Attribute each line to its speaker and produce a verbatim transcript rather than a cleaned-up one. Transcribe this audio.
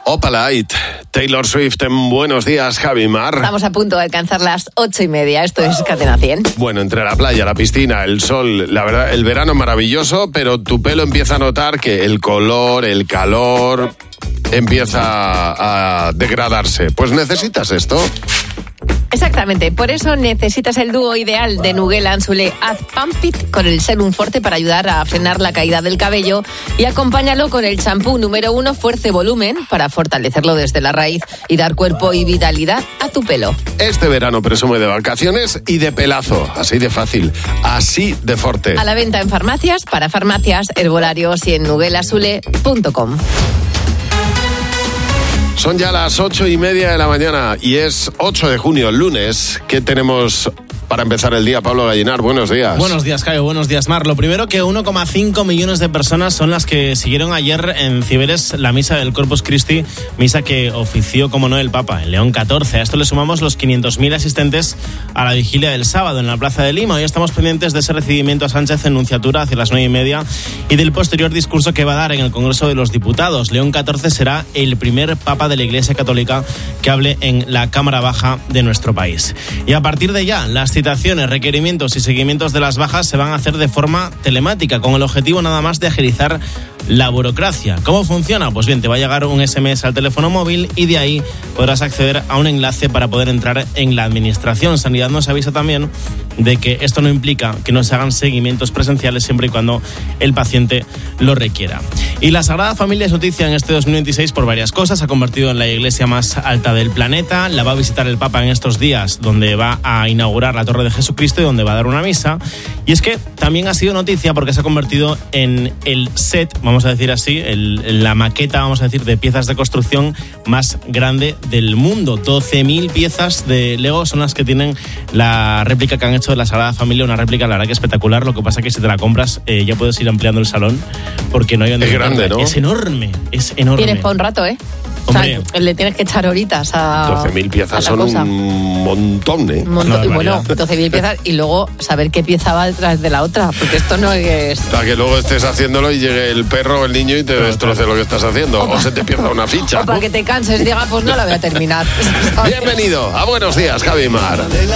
Speaker 1: Opalite, Taylor Swift en Buenos Días, Javi Mar.
Speaker 2: Estamos a punto de alcanzar las ocho y media. Esto es Cadena cien.
Speaker 1: Bueno, entre la playa, la piscina, el sol, la verdad, el verano es maravilloso, pero tu pelo empieza a notar que el color, el calor empieza a degradarse. Pues necesitas esto.
Speaker 2: Exactamente, por eso necesitas el dúo ideal de Nugela Ansule Haz Pump It con el Serum Forte para ayudar a frenar la caída del cabello y acompáñalo con el champú número uno Fuerza y Volumen para fortalecerlo desde la raíz y dar cuerpo y vitalidad a tu pelo.
Speaker 1: Este verano presume de vacaciones y de pelazo, así de fácil, así de fuerte.
Speaker 2: A la venta en farmacias, para farmacias, herbolarios y en nuguela ansule punto com.
Speaker 1: Son ya las ocho y media de la mañana y es ocho de junio, lunes. ¿Qué tenemos para empezar el día, Pablo Gallinar? Buenos días.
Speaker 3: Buenos días, Caio. Buenos días, Mar. Lo primero, que uno coma cinco millones de personas son las que siguieron ayer en Ciberes la misa del Corpus Christi, misa que ofició, como no, el Papa, en León catorce. A esto le sumamos los quinientos mil asistentes a la vigilia del sábado en la Plaza de Lima. Hoy estamos pendientes de ese recibimiento a Sánchez en Nunciatura hacia las nueve y media y del posterior discurso que va a dar en el Congreso de los Diputados. León catorce será el primer Papa de la Iglesia Católica que hable en la Cámara Baja de nuestro país. Y a partir de ya, las citaciones, requerimientos y seguimientos de las bajas se van a hacer de forma telemática, con el objetivo nada más de agilizar la burocracia. ¿Cómo funciona? Pues bien, te va a llegar un ese eme ese al teléfono móvil y de ahí podrás acceder a un enlace para poder entrar en la administración. Sanidad nos avisa también de que esto no implica que no se hagan seguimientos presenciales siempre y cuando el paciente lo requiera. Y la Sagrada Familia es noticia en este dos mil veintiséis por varias cosas. Se ha convertido en la iglesia más alta del planeta. La va a visitar el Papa en estos días, donde va a inaugurar la Torre de Jesucristo y donde va a dar una misa. Y es que también ha sido noticia porque se ha convertido en el set, vamos a decir así, el, la maqueta, vamos a decir, de piezas de construcción más grande del mundo. doce mil piezas de Lego son las que tienen la réplica que han hecho de la Sagrada Familia, una réplica, la verdad, que espectacular. Lo que pasa es que si te la compras eh, ya puedes ir ampliando el salón porque no hay donde.
Speaker 1: Es grande, ¿no?
Speaker 3: Es enorme, es enorme.
Speaker 2: Tienes para un rato, ¿eh?
Speaker 3: Hombre.
Speaker 2: O sea, le tienes que echar horitas a
Speaker 1: doce mil piezas son
Speaker 2: cosa.
Speaker 1: un montón, ¿eh?
Speaker 2: Un montón. Y bueno, doce mil piezas y luego saber qué pieza va detrás de la otra, porque esto no es...
Speaker 1: Para que luego estés haciéndolo y llegue el perro o el niño y te destroce lo que estás haciendo. O, o se te pierda una ficha.
Speaker 2: O para que te canses y digas, pues no la voy a terminar.
Speaker 1: Bienvenido a Buenos Días, Javi Mar.